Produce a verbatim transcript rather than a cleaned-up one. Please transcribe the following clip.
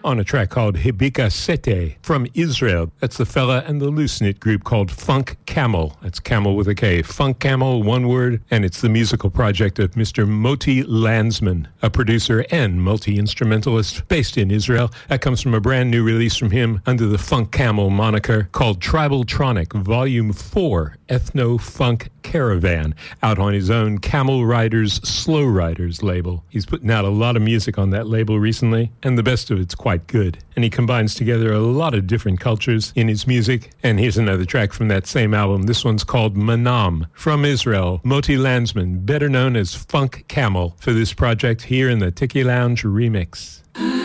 on a track called Hibika Sete from Israel. That's the fella and the loose-knit group called Funk Camel. That's Camel with a K. Funk Camel, one word, and it's the musical project of Mister Moti Landsman, a producer and multi-instrumentalist based in Israel. That comes from a brand new release from him under the Funk Camel moniker called Tribaltronic Volume four, Ethno-Funk Caravan, out on his own Camel Riders Slow Riders label. He's putting out a lot of music on that label recently, and the best of it's quite good. And he combines together a lot of different cultures in his music. And here's another track from that same album. This one's called Manam. From Israel, Moti Landsman, better known as Funk Camel, for this project here in the Tiki Lounge remix.